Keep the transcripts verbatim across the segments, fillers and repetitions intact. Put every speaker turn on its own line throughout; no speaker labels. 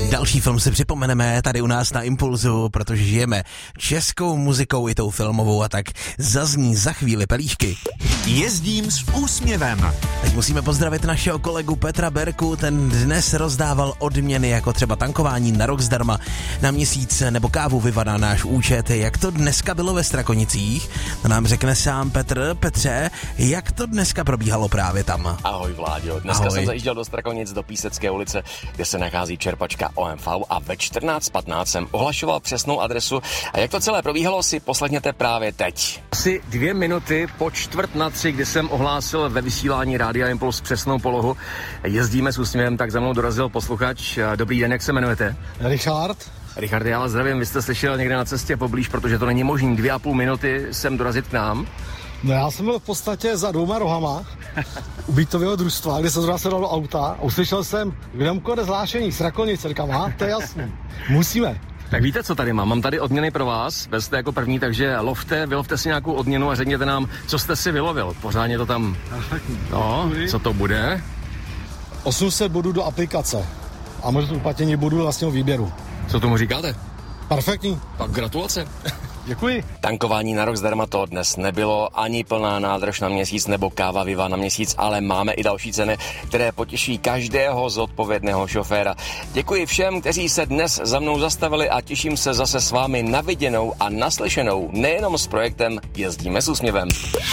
Další film si připomeneme tady u nás na Impulzu, protože žijeme českou muzikou i tou filmovou a tak zazní za chvíli pelíšky.
Jezdím s úsměvem.
Teď musíme pozdravit našeho kolegu Petra Berku, ten dnes rozdával odměny jako třeba tankování na rok zdarma na měsíc nebo kávu Viva na náš účet. Jak to dneska bylo ve Strakonicích? To nám řekne sám Petr. Petře, jak to dneska probíhalo právě tam?
Ahoj Vláďo, dneska
Ahoj.
jsem zajížděl do Strakonic do Písecké ulice, kde se nachází čerpačka O M V a ve čtrnáct patnáct jsem ohlašoval přesnou adresu a jak to celé probíhalo, si poslechněte právě teď. Asi dvě minuty po čtvrt na tři, kdy jsem ohlásil ve vysílání Rádia Impuls přesnou polohu. Jezdíme s úsměvem, tak za mnou dorazil posluchač. Dobrý den, jak se jmenujete?
Richard.
Richard, já vás zdravím, vy jste slyšel někde na cestě poblíž, protože to není možný dvě a půl minuty sem dorazit k nám.
No já jsem byl v podstatě za dvouma rohama u bytového družstva, kde jsem zrovna sedl do auta a uslyšel jsem, kdo jde zvlášení, Strakonice, říkám, aha, to je jasný, musíme.
Tak víte, co tady mám? Mám tady odměny pro vás, vezte jako první, takže lovte, vylovte si nějakou odměnu a řekněte nám, co jste si vylovil. Pořádně to tam, no, co to bude?
osm set bodů do aplikace a možná uplatnění bodů vlastního výběru.
Co tomu říkáte?
Perfektní.
Tak gratulace.
Děkuji.
Tankování na rok zdarma to dnes nebylo, ani plná nádrž na měsíc nebo káva Viva na měsíc, ale máme i další ceny, které potěší každého zodpovědného šoféra. Děkuji všem, kteří se dnes za mnou zastavili a těším se zase s vámi na viděnou a naslyšenou, nejenom s projektem Jezdíme s úsměvem.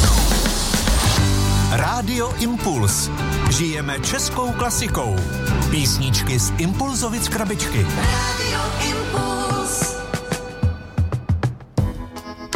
Rádio Impuls. Žijeme českou klasikou. Písničky z Impulzovic krabičky.
Rádio Impuls.